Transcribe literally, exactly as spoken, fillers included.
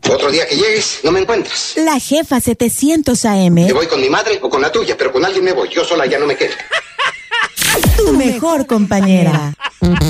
Otro día que llegues, no me encuentras. La Jefa setecientos A M. Me voy con mi madre o con la tuya, pero con alguien me voy. Yo sola ya no me quedo. Tu mejor compañera.